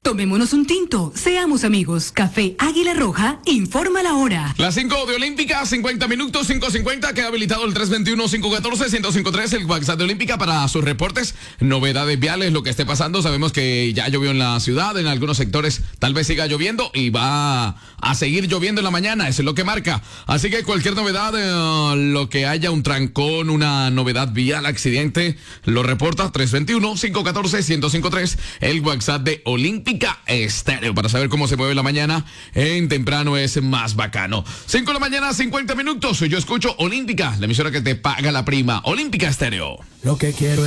Tomémonos un tinto, seamos amigos. Café Águila Roja, informa la hora. Las 5 de Olímpica, 50 minutos, 5:50, queda habilitado el 321-514-1053, el WhatsApp de Olímpica para sus reportes, novedades viales, lo que esté pasando. Sabemos que ya llovió en la ciudad, en algunos sectores tal vez siga lloviendo y va a seguir lloviendo en la mañana, eso es lo que marca. Así que cualquier novedad, lo que haya un trancón, una novedad vial, accidente, lo reporta 321-514-1053, el WhatsApp de Olímpica Estéreo, para saber cómo se mueve la mañana. En temprano es más bacano. 5 de la mañana, 50 minutos. Yo escucho Olímpica, la emisora que te paga la prima. Olímpica Estéreo. Lo que quiero es